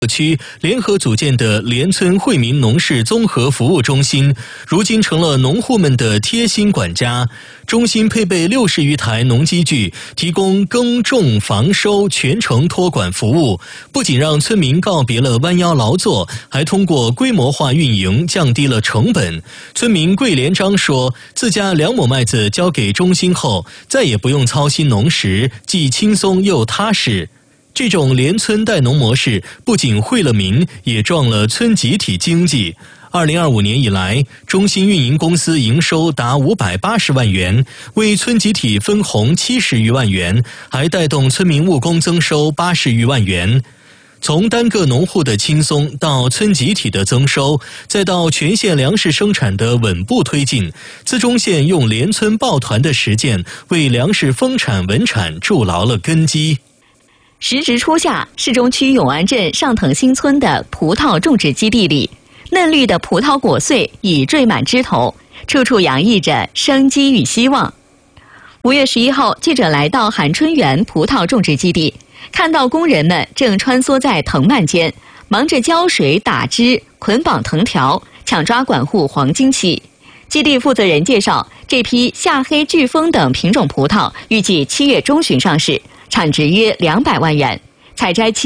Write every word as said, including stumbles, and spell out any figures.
区联合组建的联村惠民农事综合服务中心，如今成了农户们的贴心管家。中心配备六十余台农机具，提供耕种、防收全程托管服务，不仅让村民告别了弯腰劳作，还通过规模化运营降低了成本。村民桂连章说，自家两亩麦子交给中心后，再也不用操心农时，既轻松又踏实。这种联村带农模式不仅惠了民，也壮了村集体经济。二零二五年以来，中心运营公司营收达五百八十万元，为村集体分红七十余万元，还带动村民务工增收八十余万元。从单个农户的轻松到村集体的增收，再到全县粮食生产的稳步推进，资中县用联村抱团的实践，为粮食丰产稳产筑牢了根基。 时值初夏，市中区永安镇上藤新村的葡萄种植基地里，嫩绿的葡萄果穗已缀满枝头，处处洋溢着生机与希望。五月十一号，记者来到韩春园葡萄种植基地，看到工人们正穿梭在藤蔓间，忙着浇水、打枝、捆绑藤条，抢抓管护黄金期。基地负责人介绍，这批夏黑、飓风等品种葡萄预计七月中旬上市，产值约两百万元，采摘期